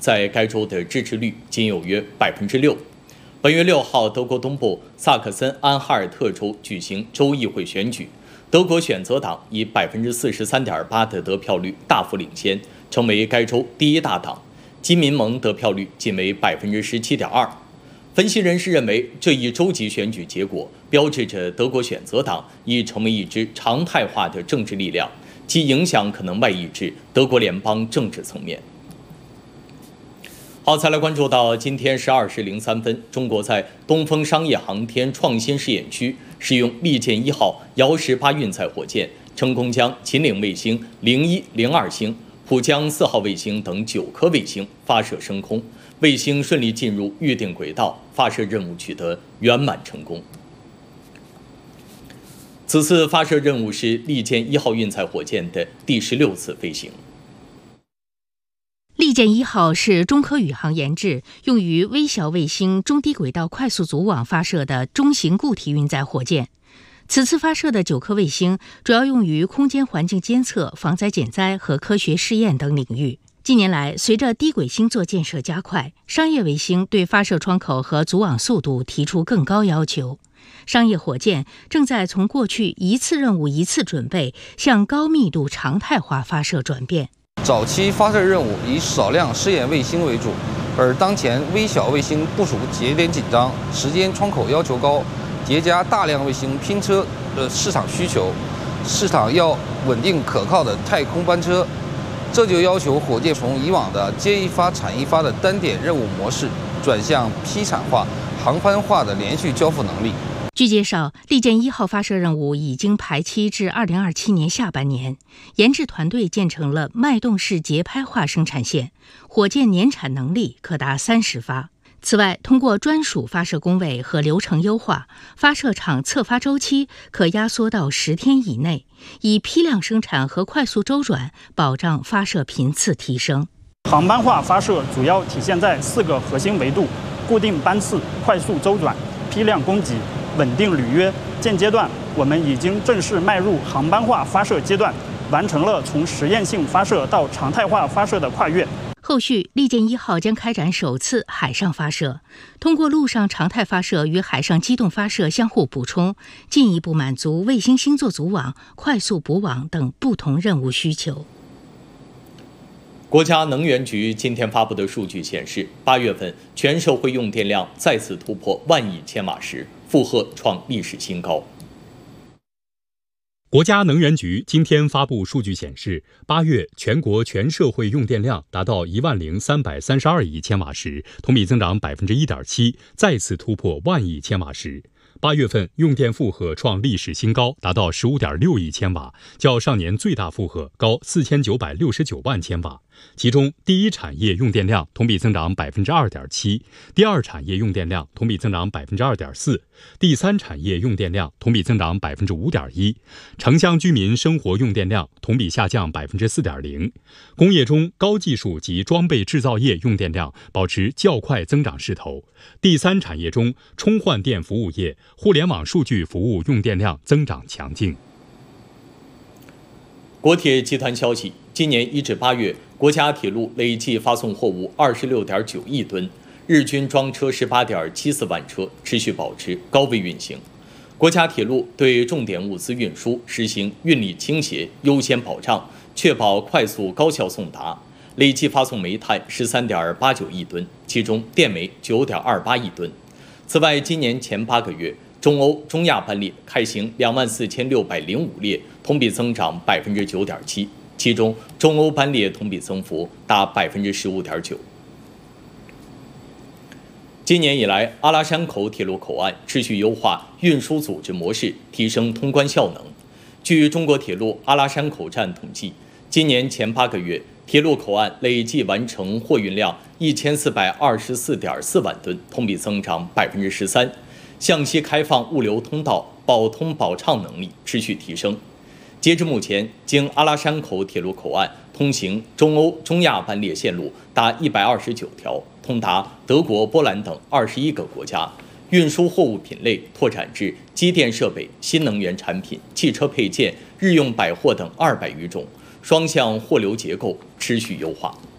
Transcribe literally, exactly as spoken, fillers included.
在该州的支持率仅有约百分之六。本月六号，德国东部萨克森安哈尔特州举行州议会选举，德国选择党以百分之四十三点八的得票率大幅领先，成为该州第一大党。基民盟得票率仅为百分之十七点二。分析人士认为，这一州级选举结果标志着德国选择党已成为一支常态化的政治力量，其影响可能外溢至德国联邦政治层面。好，再来关注到今天十二时零三分，中国在东风商业航天创新试验区使用利剑一号遥十八运载火箭，成功将秦岭卫星零一、零二星、浦江四号卫星等九颗卫星发射升空，卫星顺利进入预定轨道，发射任务取得圆满成功。此次发射任务是利剑一号运载火箭的第十六次飞行。 利剑一号是中科宇航研制，用于微小卫星中低轨道快速组网发射的中型固体运载火箭。此次发射的九颗卫星主要用于空间环境监测、防灾减灾和科学试验等领域。近年来，随着低轨星座建设加快，商业卫星对发射窗口和组网速度提出更高要求。商业火箭正在从过去一次任务一次准备，向高密度常态化发射转变。 早期发射任务以少量试验卫星为主，而当前微小卫星部署节点紧张，时间窗口要求高，叠加大量卫星拼车的市场需求，市场要稳定可靠的太空班车，这就要求火箭从以往的接一发产一发的单点任务模式，转向批产化、航班化的连续交付能力。 据介绍，利剑一号发射任务已经排期至二零二七年下半年，研制团队建成了脉动式节拍化生产线，火箭年产能力可达三十发。此外，通过专属发射工位和流程优化，发射场测发周期可压缩到十天以内，以批量生产和快速周转保障发射频次提升。 航班化发射主要体现在四个核心维度：固定班次、快速周转、批量供给、稳定履约。现阶段，我们已经正式迈入航班化发射阶段，完成了从实验性发射到常态化发射的跨越。 后续，利剑一号将开展首次海上发射，通过陆上常态发射与海上机动发射相互补充，进一步满足卫星星座组网、快速补网等不同任务需求。 国家能源局今天发布的数据显示，八月份全社会用电量再次突破万亿千瓦时，负荷创历史新高。 国家能源局今天发布数据显示，八月全国全社会用电量达到一万零三百三十二亿千瓦时，同比增长百分之一点七，再次突破万亿千瓦时。八月份用电负荷创历史新高，达到十五点六亿千瓦，较上年最大负荷高四千九百六十九万千瓦。其中，第一产业用电量同比增长百分之二点七，第二产业用电量同比增长百分之二点四，第三产业用电量同比增长百分之五点一，城乡居民生活用电量同比下降百分之四点零。工业中高技术及装备制造业用电量保持较快增长势头。第三产业中，充换电服务业、互联网数据服务用电量增长强劲。 国铁集团消息，今年一至八月，国家铁路累计发送货物二十六点九亿吨，日均装车十八点七四万车，持续保持高位运行。国家铁路对重点物资运输实行运力倾斜优先保障，确保快速高效送达。累计发送煤炭十三点八九亿吨，其中电煤九点二八亿吨。此外，今年前八个月，中欧、中亚班列开行两万四千六百零五列，同比增长百分之九点七，其中中欧班列同比增幅达百分之十五点九。今年以来，阿拉山口铁路口岸持续优化运输组织模式，提升通关效能。据中国铁路阿拉山口站统计，今年前八个月，铁路口岸累计完成货运量一千四百二十四点四万吨，同比增长百分之十三。向西开放物流通道，保通保畅能力持续提升。截至目前，经阿拉山口铁路口岸通行中欧、中亚班列线路达一百二十九条，通达德国、波兰等二十一个国家。运输货物品类拓展至机电设备、新能源产品、汽车配件、日用百货等二百余种，双向货流结构持续优化。